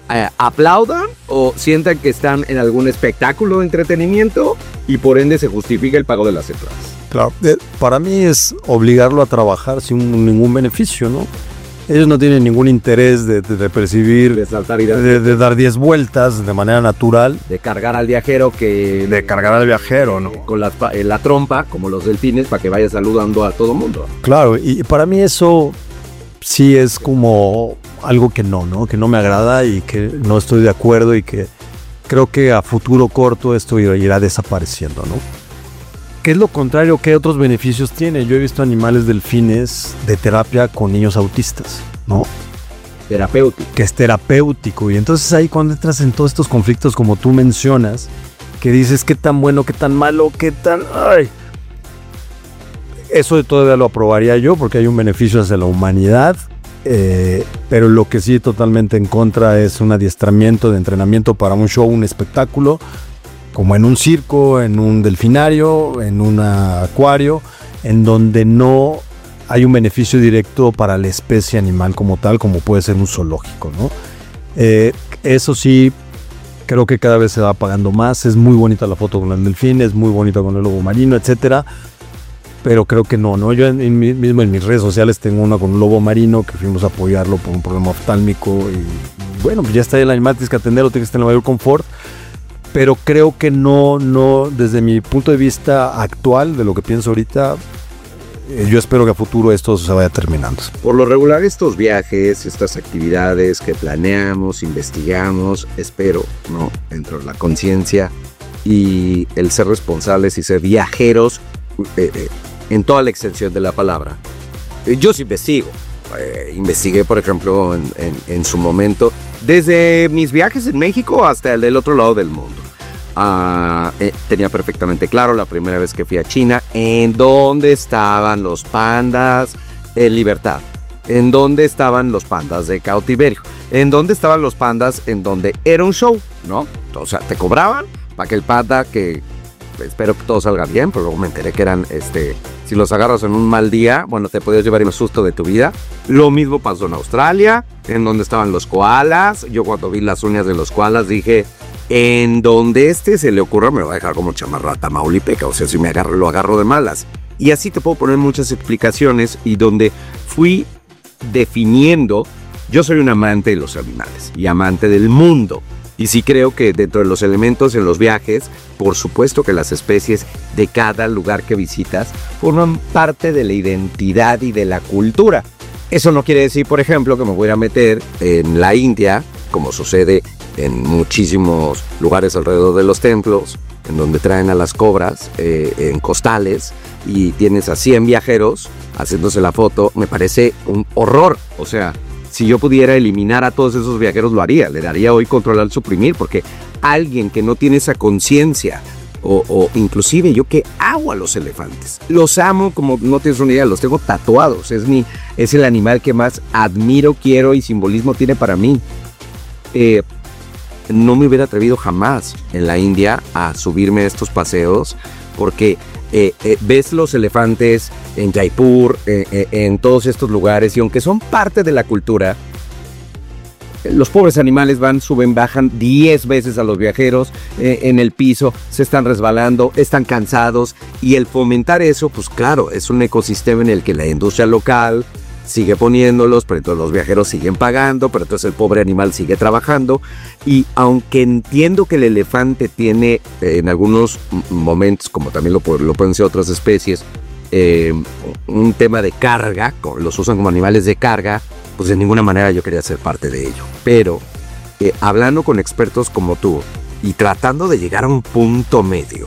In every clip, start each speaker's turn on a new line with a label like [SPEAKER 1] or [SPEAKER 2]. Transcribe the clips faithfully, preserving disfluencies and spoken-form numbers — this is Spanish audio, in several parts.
[SPEAKER 1] eh, aplaudan o sientan que están en algún espectáculo de entretenimiento y por ende se justifica el pago de las entradas.
[SPEAKER 2] Claro, eh, para mí es obligarlo a trabajar sin ningún beneficio, ¿no? Ellos no tienen ningún interés de, de, de percibir,
[SPEAKER 1] de saltar y dar,
[SPEAKER 2] de, de dar diez vueltas de manera natural.
[SPEAKER 1] De cargar al viajero que...
[SPEAKER 2] De cargar al viajero, ¿no?
[SPEAKER 1] Con la, la trompa, como los delfines, para que vaya saludando a todo mundo.
[SPEAKER 2] Claro, y para mí eso sí es como algo que no, ¿no? Que no me agrada y que no estoy de acuerdo y que creo que a futuro corto esto irá desapareciendo, ¿no? ¿Qué es lo contrario? ¿Qué otros beneficios tiene? Yo he visto animales delfines de terapia con niños autistas, ¿no?
[SPEAKER 1] Terapéutico.
[SPEAKER 2] Que es terapéutico. Y entonces ahí cuando entras en todos estos conflictos como tú mencionas, que dices qué tan bueno, qué tan malo, qué tan... ¡Ay! Eso todavía lo aprobaría yo porque hay un beneficio hacia la humanidad, eh, pero lo que sí totalmente en contra es un adiestramiento de entrenamiento para un show, un espectáculo, como en un circo, en un delfinario, en un acuario, en donde no hay un beneficio directo para la especie animal como tal, como puede ser un zoológico, ¿no? Eh, eso sí, creo que cada vez se va apagando más. Es muy bonita la foto con el delfín, es muy bonita con el lobo marino, etcétera. Pero creo que no, ¿no? Yo en, en, mismo en mis redes sociales tengo una con un lobo marino que fuimos a apoyarlo por un problema oftálmico y bueno, pues ya está el animal, tienes que atenderlo, tienes que estar en el mayor confort. Pero creo que no, no, desde mi punto de vista actual, de lo que pienso ahorita, eh, yo espero que a futuro esto se vaya terminando.
[SPEAKER 1] Por lo regular, estos viajes, estas actividades que planeamos, investigamos, espero, ¿no? Dentro de la conciencia y el ser responsables y ser viajeros eh, eh, en toda la extensión de la palabra. Eh, yo sí investigo. Eh, investigué, por ejemplo, en, en, en su momento, desde mis viajes en México hasta el del otro lado del mundo. Uh, eh, tenía perfectamente claro la primera vez que fui a China en dónde estaban los pandas en libertad, en dónde estaban los pandas de cautiverio, en dónde estaban los pandas en donde era un show, ¿no? O sea, te cobraban para que el panda, que espero que todo salga bien, pero luego me enteré que eran, este, si los agarras en un mal día, bueno, te podías llevar el susto de tu vida. Lo mismo pasó en Australia, en donde estaban los koalas. Yo cuando vi las uñas de los koalas dije, en donde este se le ocurra me va a dejar como chamarra tamaulipeca, o sea, si me agarro, lo agarro de malas. Y así te puedo poner muchas explicaciones y donde fui definiendo, yo soy un amante de los animales y amante del mundo. Y sí creo que dentro de los elementos en los viajes, por supuesto que las especies de cada lugar que visitas forman parte de la identidad y de la cultura. Eso no quiere decir, por ejemplo, que me voy a meter en la India, como sucede en muchísimos lugares alrededor de los templos, en donde traen a las cobras eh, en costales y tienes a cien viajeros haciéndose la foto. Me parece un horror. O sea, si yo pudiera eliminar a todos esos viajeros, lo haría. Le daría hoy control al suprimir, porque alguien que no tiene esa conciencia, o, o inclusive yo que hago a los elefantes, los amo como no tienes una idea, los tengo tatuados. Es, mi, es el animal que más admiro, quiero y simbolismo tiene para mí. Eh, no me hubiera atrevido jamás en la India a subirme a estos paseos, porque eh, eh, ves los elefantes en Jaipur, eh, eh, en todos estos lugares, y aunque son parte de la cultura, los pobres animales van, suben, bajan diez veces a los viajeros eh, en el piso, se están resbalando, están cansados, y el fomentar eso, pues claro, es un ecosistema en el que la industria local sigue poniéndolos, pero entonces los viajeros siguen pagando, pero entonces el pobre animal sigue trabajando. Y aunque entiendo que el elefante tiene eh, en algunos momentos, como también lo, lo pueden ser otras especies, eh, un tema de carga, los usan como animales de carga, pues de ninguna manera yo quería ser parte de ello. Pero eh, hablando con expertos como tú y tratando de llegar a un punto medio,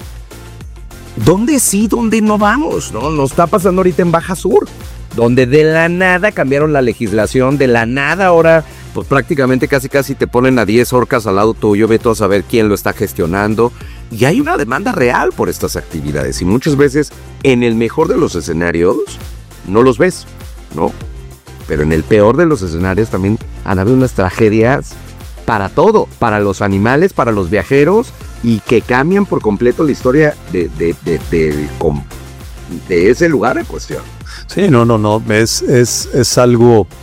[SPEAKER 1] ¿dónde sí, dónde no vamos? ¿No? Nos está pasando ahorita en Baja Sur, donde de la nada cambiaron la legislación, de la nada ahora pues prácticamente casi casi te ponen a diez orcas al lado tuyo, ve tú a saber quién lo está gestionando, y hay una demanda real por estas actividades, y muchas veces en el mejor de los escenarios no los ves, ¿no? Pero en el peor de los escenarios también han habido unas tragedias para todo, para los animales, para los viajeros, y que cambian por completo la historia de, de, de, de, de, de ese lugar en cuestión.
[SPEAKER 2] Sí, no, no, no, es, es, es algo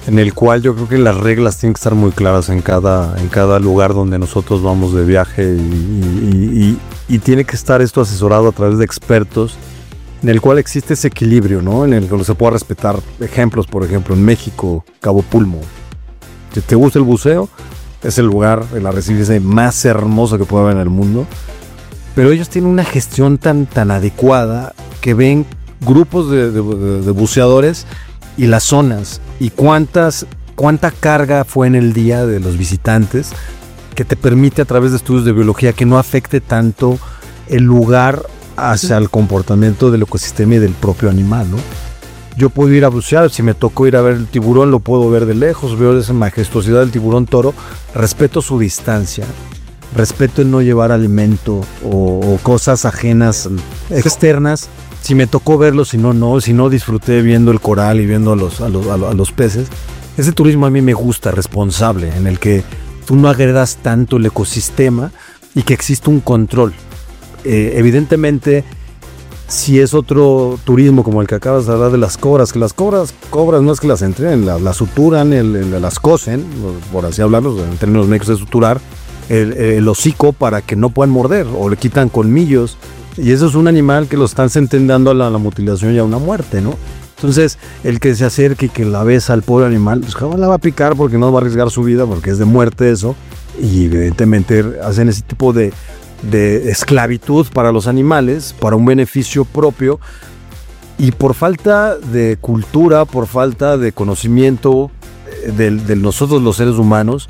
[SPEAKER 2] en el cual yo creo que las reglas tienen que estar muy claras en cada, en cada lugar donde nosotros vamos de viaje y, y, y, y tiene que estar esto asesorado a través de expertos, en el cual existe ese equilibrio, ¿no? En el que se pueda respetar. Ejemplos, por ejemplo, en México, Cabo Pulmo. Si te gusta el buceo, es el lugar, el arrecife más hermoso que puede haber en el mundo. Pero ellos tienen una gestión tan, tan adecuada que ven grupos de, de, de, de buceadores y las zonas y cuántas, cuánta carga fue en el día de los visitantes, que te permite a través de estudios de biología que no afecte tanto el lugar hacia el comportamiento del ecosistema y del propio animal, ¿no? Yo puedo ir a bucear, si me tocó ir a ver el tiburón, lo puedo ver de lejos, veo esa majestuosidad del tiburón toro, respeto su distancia, respeto el no llevar alimento o, o cosas ajenas, externas. Si me tocó verlo, si no, no, si no disfruté viendo el coral y viendo a los, a los, a los peces. Ese turismo a mí me gusta, responsable, en el que tú no agredas tanto el ecosistema y que existe un control. Eh, evidentemente, si es otro turismo como el que acabas de hablar de las cobras, que las cobras, cobras no es que las entrenen, las, las suturan, el, el, las cosen, por así hablarlo, en términos médicos de suturar, el, el hocico para que no puedan morder, o le quitan colmillos, y eso es un animal que lo están sentenciando a la, a la mutilación y a una muerte, ¿no? Entonces, el que se acerque y que la besa al pobre animal, pues jamás la va a picar porque no va a arriesgar su vida, porque es de muerte eso, y evidentemente hacen ese tipo de, de esclavitud para los animales, para un beneficio propio, y por falta de cultura, por falta de conocimiento de, de nosotros los seres humanos,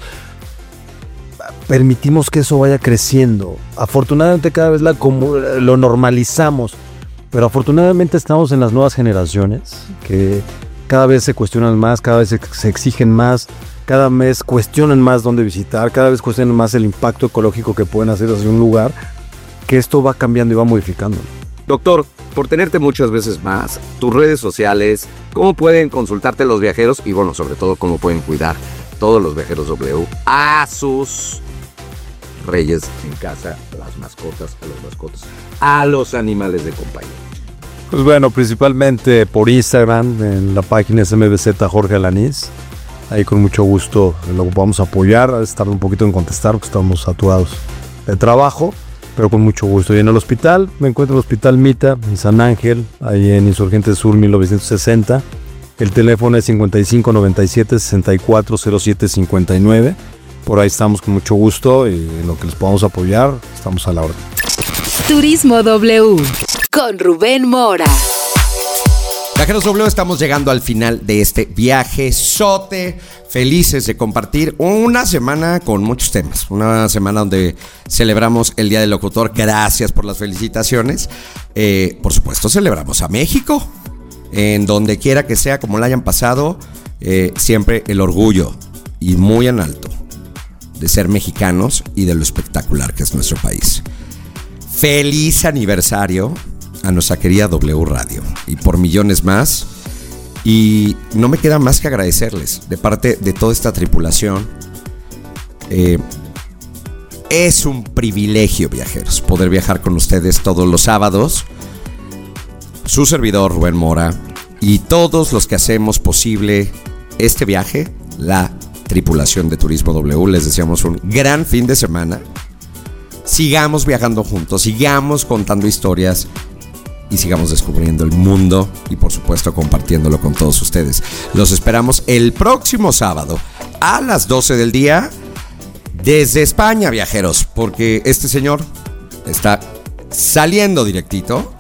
[SPEAKER 2] permitimos que eso vaya creciendo. Afortunadamente cada vez la, como, lo normalizamos, pero afortunadamente estamos en las nuevas generaciones que cada vez se cuestionan más, cada vez se, se exigen más, cada vez cuestionan más dónde visitar, cada vez cuestionan más el impacto ecológico que pueden hacer hacia un lugar, que esto va cambiando y va modificando.
[SPEAKER 1] Doctor, por tenerte muchas veces más, tus redes sociales, cómo pueden consultarte los viajeros y bueno, sobre todo cómo pueden cuidar todos los viajeros W a sus reyes en casa, las mascotas, a los mascotas, a los animales de compañía.
[SPEAKER 2] Pues bueno, principalmente por Instagram, en la página es M B Z Jorge Alanís. Ahí con mucho gusto lo vamos a apoyar, a estar un poquito en contestar porque estamos saturados de trabajo, pero con mucho gusto. Y en el hospital, me encuentro en el Hospital Mita, en San Ángel, ahí en Insurgentes Sur mil novecientos sesenta. El teléfono es cincuenta y cinco noventa y siete sesenta y cuatro cero siete cincuenta y nueve. Por ahí estamos con mucho gusto y en lo que les podamos apoyar, estamos a la orden.
[SPEAKER 3] Turismo W con Rubén Mora.
[SPEAKER 4] Viajeros W, estamos llegando al final de este viaje sote. Felices de compartir una semana con muchos temas. Una semana donde celebramos el Día del Locutor. Gracias por las felicitaciones. Eh, por supuesto, celebramos a México. En donde quiera que sea, como la hayan pasado, eh, siempre el orgullo y muy en alto de ser mexicanos y de lo espectacular que es nuestro país. Feliz aniversario a nuestra querida W Radio y por millones más. Y no me queda más que agradecerles de parte de toda esta tripulación. Eh, es un privilegio, viajeros, poder viajar con ustedes todos los sábados. Su servidor Rubén Mora y todos los que hacemos posible este viaje, la tripulación de Turismo W, les deseamos un gran fin de semana. Sigamos viajando juntos, sigamos contando historias y sigamos descubriendo el mundo y por supuesto compartiéndolo con todos ustedes. Los esperamos el próximo sábado a las doce del día desde España, viajeros, porque este señor está saliendo directito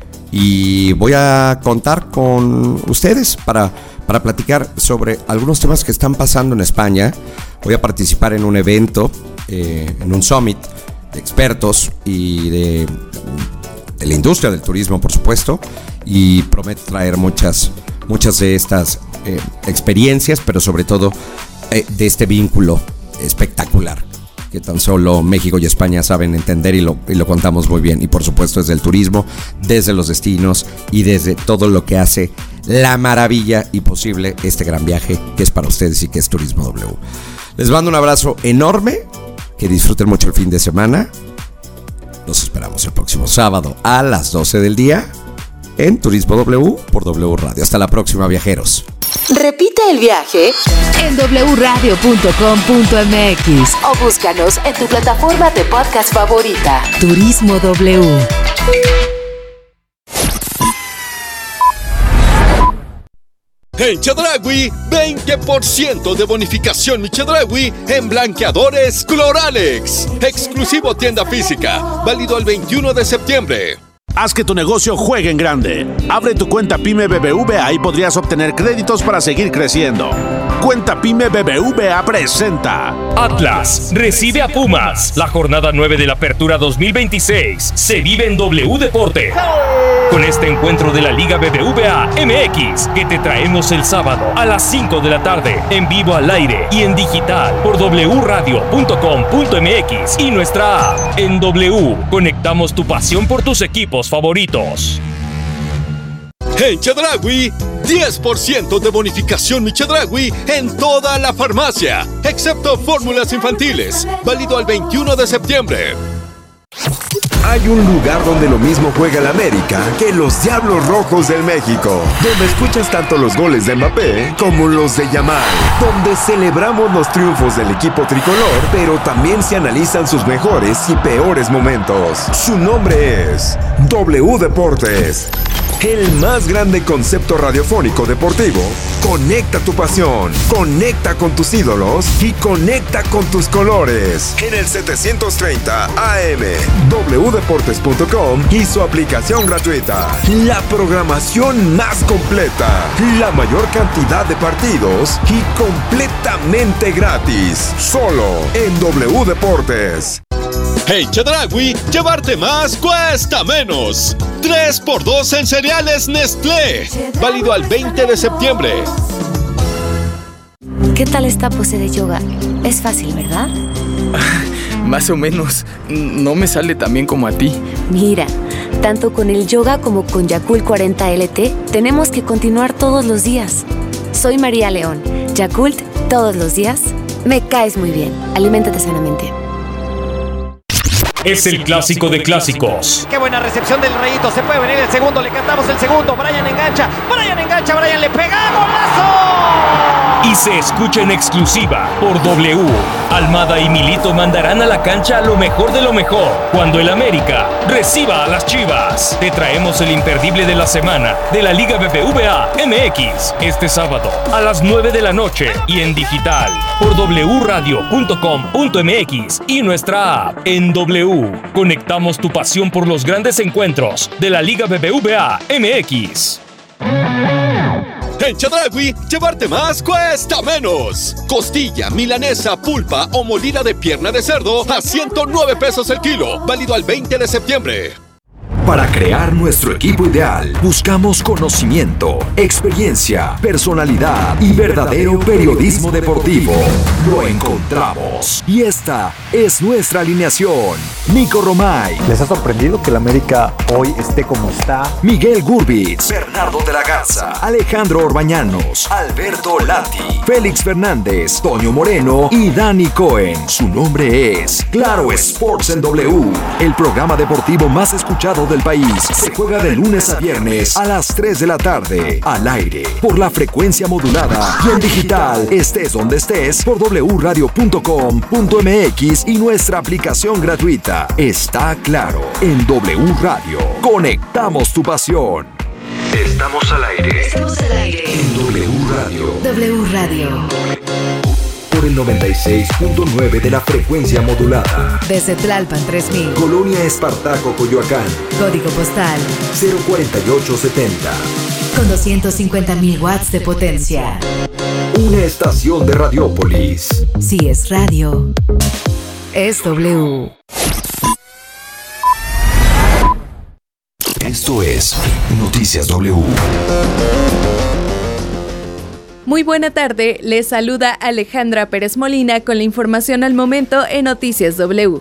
[SPEAKER 4] y voy a contar con ustedes para, para platicar sobre algunos temas que están pasando en España. Voy a participar en un evento, eh, en un summit de expertos y de, de la industria del turismo, por supuesto, y prometo traer muchas, muchas de estas eh, experiencias, pero sobre todo eh, de este vínculo espectacular que tan solo México y España saben entender y lo, y lo contamos muy bien. Y por supuesto desde el turismo, desde los destinos y desde todo lo que hace la maravilla y posible este gran viaje que es para ustedes y que es Turismo W. Les mando un abrazo enorme, que disfruten mucho el fin de semana. Los esperamos el próximo sábado a las doce del día en Turismo W por W Radio. Hasta la próxima, viajeros.
[SPEAKER 3] Repite el viaje en doble u radio punto com punto m x o búscanos en tu plataforma de podcast favorita. Turismo W.
[SPEAKER 5] En Chedraui, veinte por ciento de bonificación mi Chedraui en blanqueadores Cloralex. Exclusivo tienda física, válido el veintiuno de septiembre.
[SPEAKER 6] Haz que tu negocio juegue en grande. Abre tu cuenta PYME B B V A y podrías obtener créditos para seguir creciendo. Cuenta PYME B B V A presenta
[SPEAKER 7] Atlas recibe a Pumas. La jornada nueve de la Apertura dos mil veintiséis se vive en W Deporte. Con este encuentro de la Liga B B V A M X que te traemos el sábado a las cinco de la tarde en vivo al aire y en digital por doble u radio punto com punto m x y nuestra app. En W conectamos tu pasión por tus equipos favoritos.
[SPEAKER 5] En Chedraui, diez por ciento de bonificación mi Chedraui en toda la farmacia, excepto fórmulas infantiles, válido al veintiuno de septiembre.
[SPEAKER 8] Hay un lugar donde lo mismo juega el América que los Diablos Rojos del México, donde escuchas tanto los goles de Mbappé como los de Yamal, donde celebramos los triunfos del equipo tricolor, pero también se analizan sus mejores y peores momentos. Su nombre es W Deportes, el más grande concepto radiofónico deportivo. Conecta tu pasión, conecta con tus ídolos y conecta con tus colores. En el setecientos treinta A M, doble u deportes punto com y su aplicación gratuita. La programación más completa, la mayor cantidad de partidos y completamente gratis. Solo en W Deportes.
[SPEAKER 5] En Chedraui, llevarte más cuesta menos. tres por dos en cereales Nestlé. Válido al veinte de septiembre.
[SPEAKER 9] ¿Qué tal esta pose de yoga? Es fácil, ¿verdad?
[SPEAKER 10] Más o menos. No me sale tan bien como a ti.
[SPEAKER 9] Mira, tanto con el yoga como con Yakult cuarenta L T, tenemos que continuar todos los días. Soy María León. Yakult, todos los días. Me caes muy bien. Aliméntate sanamente.
[SPEAKER 7] Es el clásico de clásicos.
[SPEAKER 11] Qué buena recepción del Rayito. Se puede venir el segundo. Le cantamos el segundo. Brian engancha. Brian engancha. Brian le pega. ¡Golazo!
[SPEAKER 7] Y se escucha en exclusiva por W. Almada y Milito mandarán a la cancha lo mejor de lo mejor cuando el América reciba a las Chivas. Te traemos el imperdible de la semana de la Liga B B V A M X este sábado a las nueve de la noche y en digital por doble u radio punto com punto m x y nuestra app. En W conectamos tu pasión por los grandes encuentros de la Liga B B V A M X.
[SPEAKER 5] En Chedraui, llevarte más cuesta menos. Costilla, milanesa, pulpa o molida de pierna de cerdo a ciento nueve pesos el kilo. Válido al veinte de septiembre.
[SPEAKER 8] Para crear nuestro equipo ideal, buscamos conocimiento, experiencia, personalidad y verdadero periodismo deportivo. Lo encontramos. Y esta es nuestra alineación. Nico Romay.
[SPEAKER 12] ¿Les ha sorprendido que el América hoy esté como está?
[SPEAKER 8] Miguel Gurbitz. Bernardo de la Garza. Alejandro Orbañanos. Alberto Lati. Félix Fernández. Toño Moreno y Dani Cohen. Su nombre es Claro Sports en W. El programa deportivo más escuchado del país. Se juega de lunes a viernes a las tres de la tarde. Al aire, por la frecuencia modulada y en digital, estés donde estés, por doble u radio punto com punto m x y nuestra aplicación gratuita. Está claro, en W Radio. Conectamos tu pasión. Estamos al aire.
[SPEAKER 3] Estamos al aire.
[SPEAKER 8] En W Radio.
[SPEAKER 3] W Radio.
[SPEAKER 8] Por el noventa y seis punto nueve de la frecuencia modulada.
[SPEAKER 3] Desde Tlalpan tres mil.
[SPEAKER 8] Colonia Espartaco, Coyoacán.
[SPEAKER 3] Código postal
[SPEAKER 8] cero cuarenta y ocho setenta.
[SPEAKER 3] con doscientos cincuenta mil watts de potencia.
[SPEAKER 8] Una estación de Radiópolis.
[SPEAKER 3] Si es radio, es W.
[SPEAKER 8] Esto es Noticias W.
[SPEAKER 13] Muy buena tarde, les saluda Alejandra Pérez Molina con la información al momento en Noticias W.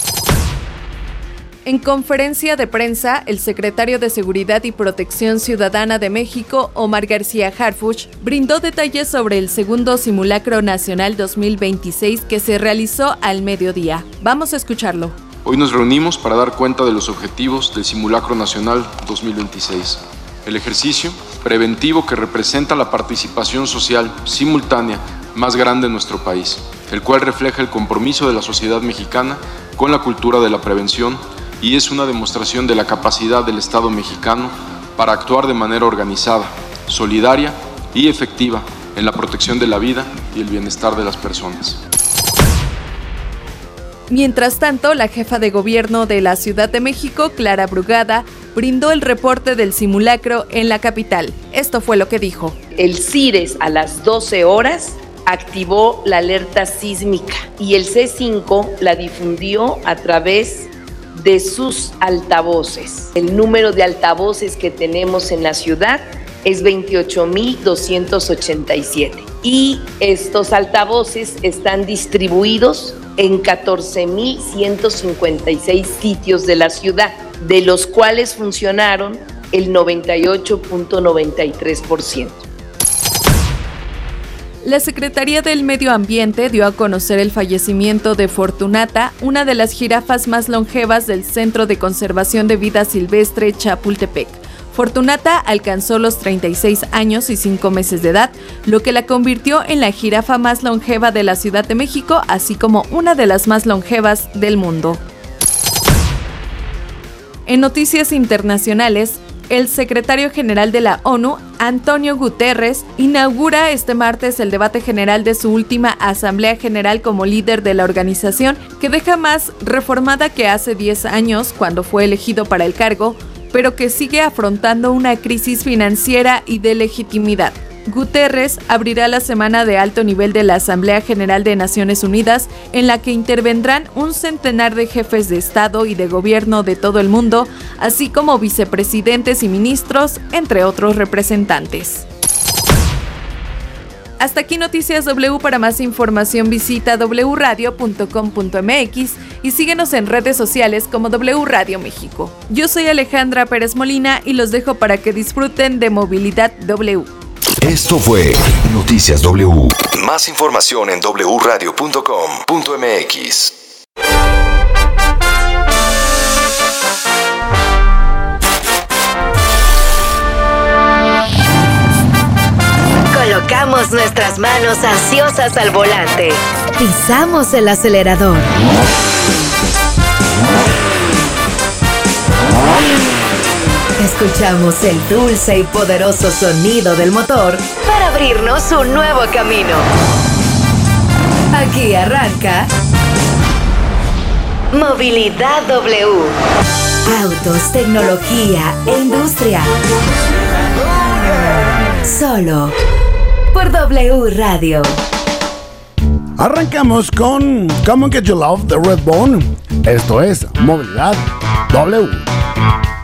[SPEAKER 13] En conferencia de prensa, el secretario de Seguridad y Protección Ciudadana de México, Omar García Harfuch, brindó detalles sobre el segundo Simulacro Nacional dos mil veintiséis que se realizó al mediodía. Vamos a escucharlo.
[SPEAKER 14] Hoy nos reunimos para dar cuenta de los objetivos del Simulacro Nacional dos mil veintiséis. El ejercicio preventivo que representa la participación social simultánea más grande en nuestro país, el cual refleja el compromiso de la sociedad mexicana con la cultura de la prevención y es una demostración de la capacidad del Estado mexicano para actuar de manera organizada, solidaria y efectiva en la protección de la vida y el bienestar de las personas.
[SPEAKER 13] Mientras tanto, la jefa de gobierno de la Ciudad de México, Clara Brugada, brindó el reporte del simulacro en la capital. Esto fue lo que dijo.
[SPEAKER 15] El CIRES a las doce horas activó la alerta sísmica y el C cinco la difundió a través de sus altavoces. El número de altavoces que tenemos en la ciudad es veintiocho mil doscientos ochenta y siete y estos altavoces están distribuidos en catorce mil ciento cincuenta y seis sitios de la ciudad, de los cuales funcionaron el noventa y ocho punto noventa y tres por ciento.
[SPEAKER 13] La Secretaría del Medio Ambiente dio a conocer el fallecimiento de Fortunata, una de las jirafas más longevas del Centro de Conservación de Vida Silvestre Chapultepec. Fortunata alcanzó los treinta y seis años y cinco meses de edad, lo que la convirtió en la jirafa más longeva de la Ciudad de México, así como una de las más longevas del mundo. En noticias internacionales, el secretario general de la ONU, Antonio Guterres, inaugura este martes el debate general de su última Asamblea General como líder de la organización, que deja más reformada que hace diez años, cuando fue elegido para el cargo, pero que sigue afrontando una crisis financiera y de legitimidad. Guterres abrirá la semana de alto nivel de la Asamblea General de Naciones Unidas, en la que intervendrán un centenar de jefes de Estado y de gobierno de todo el mundo, así como vicepresidentes y ministros, entre otros representantes. Hasta aquí Noticias W. Para más información visita doble u radio punto com punto m x y síguenos en redes sociales como W Radio México. Yo soy Alejandra Pérez Molina y los dejo para que disfruten de Movilidad W.
[SPEAKER 8] Esto fue Noticias W. Más información en doble u radio punto com punto m x.
[SPEAKER 3] Colocamos nuestras manos ansiosas al volante. Pisamos el acelerador. Escuchamos el dulce y poderoso sonido del motor para abrirnos un nuevo camino. Aquí arranca Movilidad W. Autos, tecnología e industria. Solo por W Radio.
[SPEAKER 2] Arrancamos con Come and Get Your Love de Redbone. Esto es Movilidad W.